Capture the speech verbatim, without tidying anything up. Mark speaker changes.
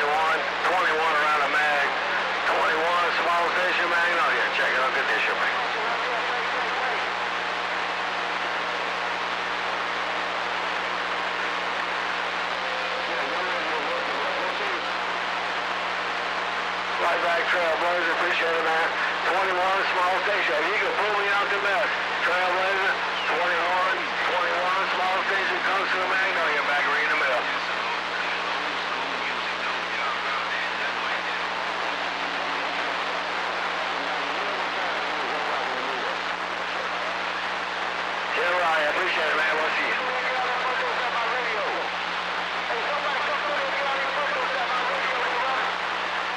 Speaker 1: twenty-one, twenty-one around the mag, twenty-one, small station Magnolia, checking on condition, man. Right back, Trailblazer, appreciate it, man. twenty-one, small station, you can pull me out the best. Trailblazer, twenty-one.